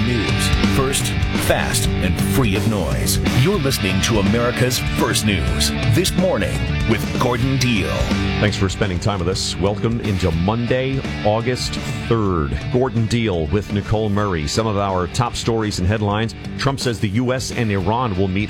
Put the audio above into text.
news. First, fast, and free of noise. You're listening to America's First News. This Morning with Gordon Deal. Thanks for spending time with us. Welcome into Monday, August 3rd. Gordon Deal with Nicole Murray. Some of our top stories and headlines. Trump says the U.S. and Iran will meet